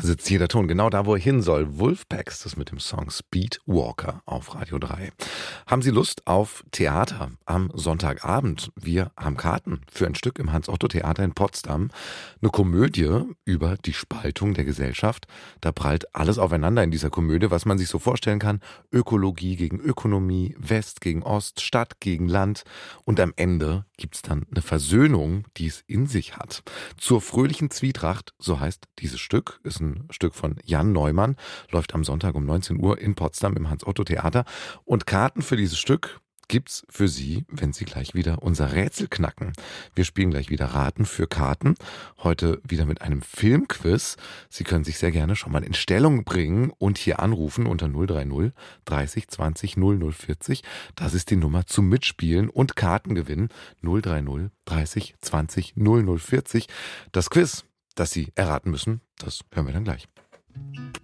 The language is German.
sitzt hier der Ton genau da, wo er hin soll. Wolfpack ist das mit dem Song Speedwalker auf Radio 3. Haben Sie Lust auf Theater am Sonntagabend? Wir haben Karten für ein Stück im Hans-Otto-Theater in Potsdam. Eine Komödie über die Spaltung der Gesellschaft. Da prallt alles aufeinander in dieser Komödie, was man sich so vorstellen kann. Ökologie gegen Ökonomie, West gegen Ost, Stadt gegen Land. Und am Ende gibt's dann eine Versöhnung, die es in sich hat. Zur fröhlichen Zwietracht, so heißt dieses Stück, ist ein Stück von Jan Neumann, läuft am Sonntag um 19 Uhr in Potsdam im Hans-Otto-Theater. Und Karten für dieses Stück gibt's für Sie, wenn Sie gleich wieder unser Rätsel knacken. Wir spielen gleich wieder Raten für Karten. Heute wieder mit einem Filmquiz. Sie können sich sehr gerne schon mal in Stellung bringen und hier anrufen unter 030 30 20 0040. Das ist die Nummer zum Mitspielen und Karten gewinnen. 030 30 20 0040. Das Quiz, das Sie erraten müssen, das hören wir dann gleich.